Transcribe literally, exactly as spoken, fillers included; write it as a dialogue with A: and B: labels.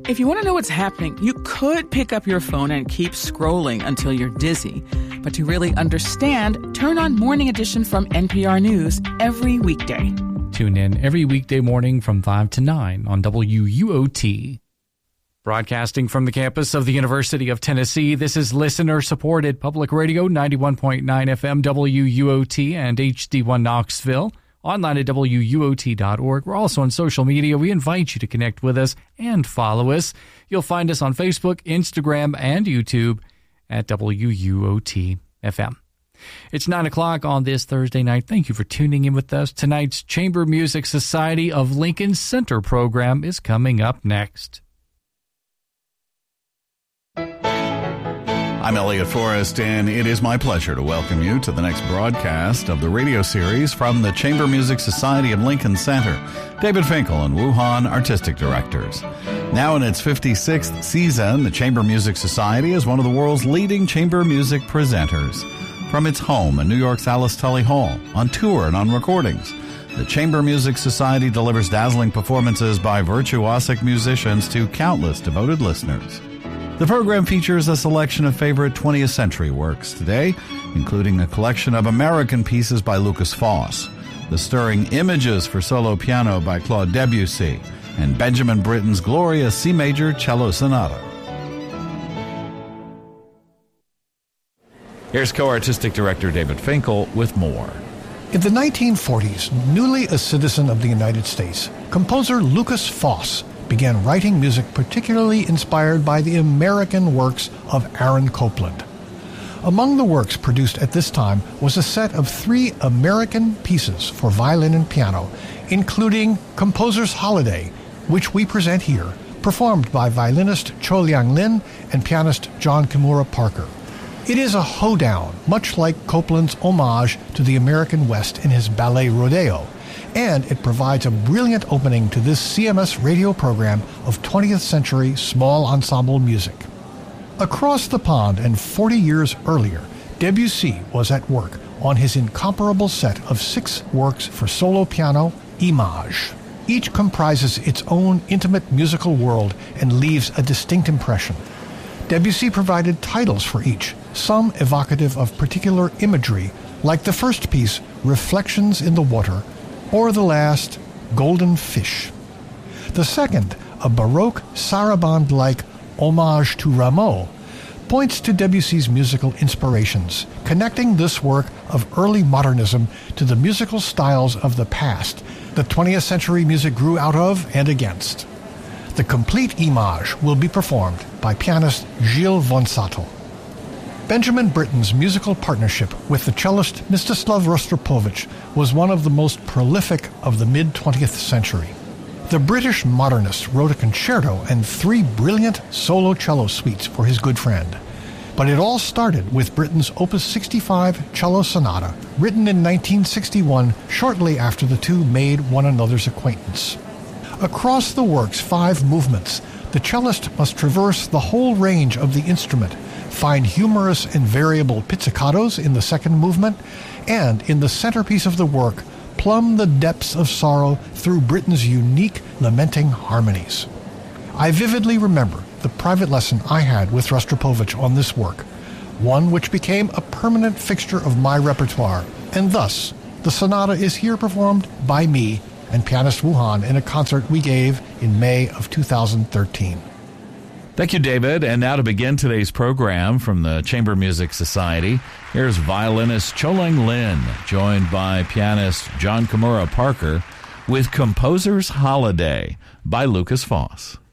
A: If you want to know what's happening, you could pick up your phone and keep scrolling until you're dizzy. But to really understand, turn on Morning Edition from N P R News every weekday.
B: Tune in every weekday morning from five to nine on W U O T. Broadcasting from the campus of the University of Tennessee, this is listener-supported Public Radio ninety-one point nine F M W U O T and H D one Knoxville. Online at W U O T dot org. We're also on social media. We invite you to connect with us and follow us. You'll find us on Facebook, Instagram, and YouTube at W U O T F M. It's nine o'clock on this Thursday night. Thank you for tuning in with us. Tonight's Chamber Music Society of Lincoln Center program is coming up next.
C: I'm Elliot Forrest, and it is my pleasure to welcome you to the next broadcast of the radio series from the Chamber Music Society of Lincoln Center. David Finkel and Wu Han, artistic directors. Now in its fifty-sixth season, the Chamber Music Society is one of the world's leading chamber music presenters. From its home in New York's Alice Tully Hall, on tour and on recordings, the Chamber Music Society delivers dazzling performances by virtuosic musicians to countless devoted listeners. The program features a selection of favorite twentieth century works today, including a collection of American pieces by Lukas Foss, the stirring Images for solo piano by Claude Debussy, and Benjamin Britten's glorious C major cello sonata. Here's co-artistic director David Finkel with more.
D: In the nineteen forties, newly a citizen of the United States, composer Lukas Foss began writing music particularly inspired by the American works of Aaron Copland. Among the works produced at this time was a set of three American pieces for violin and piano, including Composer's Holiday, which we present here, performed by violinist Cho Liang Lin and pianist John Kimura Parker. It is a hoedown, much like Copland's homage to the American West in his ballet Rodeo, and it provides a brilliant opening to this C M S radio program of twentieth century small ensemble music. Across the pond and forty years earlier, Debussy was at work on his incomparable set of six works for solo piano, Images. Each comprises its own intimate musical world and leaves a distinct impression. Debussy provided titles for each, some evocative of particular imagery, like the first piece, Reflections in the Water, or the last, Golden Fish. The second, a Baroque sarabande-like Homage to Rameau, points to Debussy's musical inspirations, connecting this work of early modernism to the musical styles of the past the twentieth century music grew out of and against. The complete Image will be performed by pianist Gilles Vonsato. Benjamin Britten's musical partnership with the cellist Mstislav Rostropovich was one of the most prolific of the mid-twentieth century. The British modernist wrote a concerto and three brilliant solo cello suites for his good friend. But it all started with Britten's Opus sixty-five cello sonata, written in nineteen sixty-one, shortly after the two made one another's acquaintance. Across the work's five movements, the cellist must traverse the whole range of the instrument, find humorous and variable pizzicatos in the second movement, and in the centerpiece of the work, plumb the depths of sorrow through Britten's unique lamenting harmonies. I vividly remember the private lesson I had with Rostropovich on this work, one which became a permanent fixture of my repertoire, and thus the sonata is here performed by me and pianist Wu Han in a concert we gave in May of two thousand thirteen.
C: Thank you, David. And now to begin today's program from the Chamber Music Society, here's violinist Cho Liang Lin, joined by pianist John Kimura Parker, with Composer's Holiday by Lukas Foss.